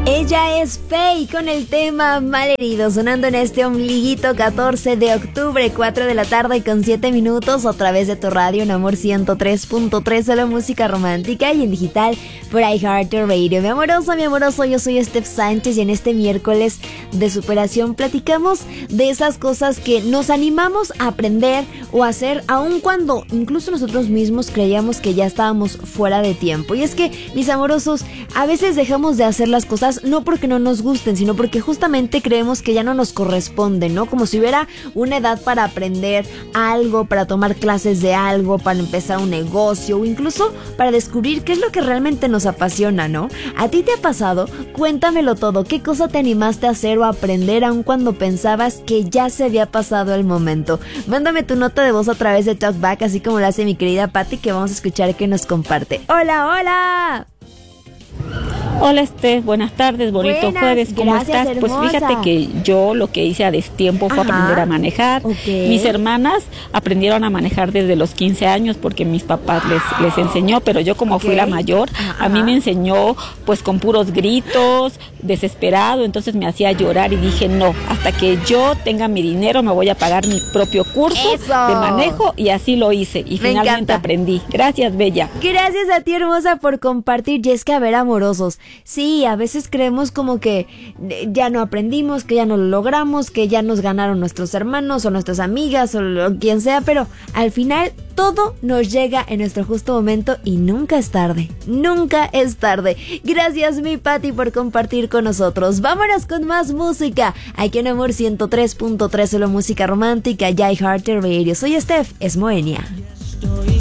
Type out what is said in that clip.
Ella es Faye con el tema Malherido, sonando en este ombliguito 14 de octubre, 4 de la tarde con 7 minutos, a través de tu radio en Amor 103.3, solo música romántica, y en digital por iHeartRadio. Mi amoroso, yo soy Steph Sánchez, y en este miércoles de superación platicamos de esas cosas que nos animamos a aprender o hacer, aun cuando incluso nosotros mismos creíamos que ya estábamos fuera de tiempo. Y es que, mis amorosos, a veces dejamos de hacer las cosas no porque no nos gusten, sino porque justamente creemos que ya no nos corresponde, ¿no? Como si hubiera una edad para aprender algo, para tomar clases de algo, para empezar un negocio, o incluso para descubrir qué es lo que realmente nos apasiona, ¿no? ¿A ti te ha pasado? Cuéntamelo todo. ¿Qué cosa te animaste a hacer o a aprender aun cuando pensabas que ya se había pasado el momento? Mándame tu nota de voz a través de Talkback, así como lo hace mi querida Patti, que vamos a escuchar que nos comparte. ¡Hola! Hola Steph, buenas tardes, bonito jueves, ¿cómo estás? Hermosa. Pues fíjate que yo lo que hice a destiempo fue aprender a manejar. Okay. Mis hermanas aprendieron a manejar desde los 15 años porque mis papás les enseñó, pero yo como fui la mayor, a mí me enseñó pues con puros gritos, desesperado, entonces me hacía llorar y dije no, hasta que yo tenga mi dinero me voy a pagar mi propio curso de manejo, y así lo hice y finalmente aprendí. Gracias, bella. Gracias a ti, hermosa, por compartir. Y es que, a ver, amorosos, sí, a veces creemos como que ya no aprendimos, que ya no lo logramos, que ya nos ganaron nuestros hermanos o nuestras amigas o quien sea, pero al final todo nos llega en nuestro justo momento y nunca es tarde. Nunca es tarde. Gracias, mi Patti, por compartir con nosotros. Vámonos con más música. Aquí en Amor 103.3, solo música romántica, iHeartRadio. Soy Steph, es Moenia. Estoy